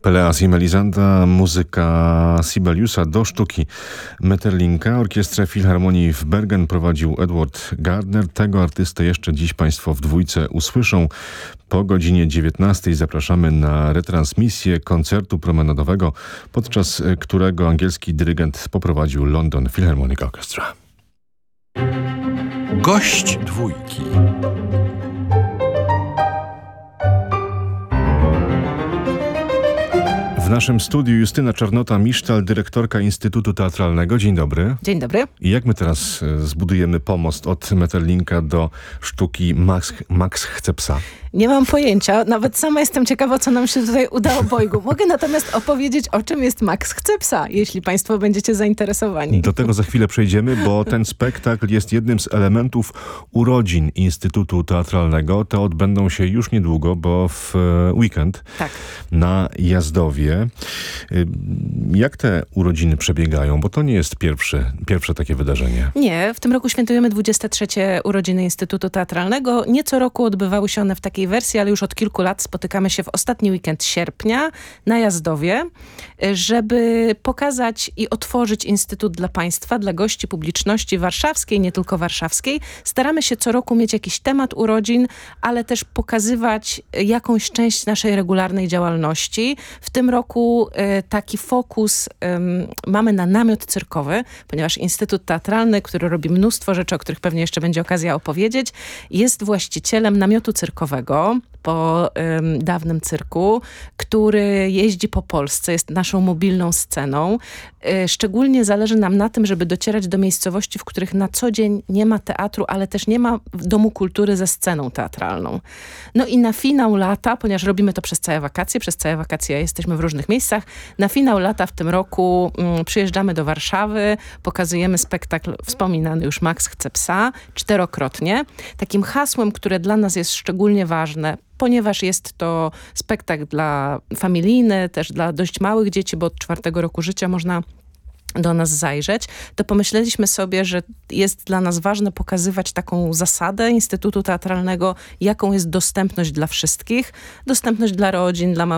Peleas i Melisanda, muzyka Sibeliusa do sztuki Metterlinka. Orkiestrę Filharmonii w Bergen prowadził Edward Gardner. Tego artystę jeszcze dziś Państwo w dwójce usłyszą. Po godzinie 19 zapraszamy na retransmisję koncertu promenadowego, podczas którego angielski dyrygent poprowadził London Philharmonic Orchestra. Gość dwójki. W naszym studiu Justyna Czarnota-Misztal, dyrektorka Instytutu Teatralnego. Dzień dobry. Dzień dobry. I jak my teraz zbudujemy pomost od Metterlinka do sztuki Max chce psa? Nie mam pojęcia. Nawet sama jestem ciekawa, co nam się tutaj uda obojgu. Mogę natomiast opowiedzieć, o czym jest Max chce psa, jeśli Państwo będziecie zainteresowani. Do tego za chwilę przejdziemy, bo ten spektakl jest jednym z elementów urodzin Instytutu Teatralnego. Te odbędą się już niedługo, bo w weekend na Jazdowie. Jak te urodziny przebiegają? Bo to nie jest pierwsze takie wydarzenie. Nie, w tym roku świętujemy 23. urodziny Instytutu Teatralnego. Nie co roku odbywały się one w takiej wersji, ale już od kilku lat spotykamy się w ostatni weekend sierpnia na Jazdowie, żeby pokazać i otworzyć Instytut dla Państwa, dla gości publiczności warszawskiej, nie tylko warszawskiej. Staramy się co roku mieć jakiś temat urodzin, ale też pokazywać jakąś część naszej regularnej działalności. W tym roku taki fokus mamy na namiot cyrkowy, ponieważ Instytut Teatralny, który robi mnóstwo rzeczy, o których pewnie jeszcze będzie okazja opowiedzieć, jest właścicielem namiotu cyrkowego po dawnym cyrku, który jeździ po Polsce, jest naszą mobilną sceną. Szczególnie zależy nam na tym, żeby docierać do miejscowości, w których na co dzień nie ma teatru, ale też nie ma domu kultury ze sceną teatralną. No i na finał lata, ponieważ robimy to przez całe wakacje jesteśmy w różnych miejscach, na finał lata w tym roku przyjeżdżamy do Warszawy, pokazujemy spektakl wspominany już Max chce psa 4-krotnie. Takim hasłem, które dla nas jest szczególnie ważne, ponieważ jest to spektakl familijny, też dla dość małych dzieci, bo od 4 roku życia można do nas zajrzeć, to pomyśleliśmy sobie, że jest dla nas ważne pokazywać taką zasadę Instytutu Teatralnego, jaką jest dostępność dla wszystkich, dostępność dla rodzin, dla małych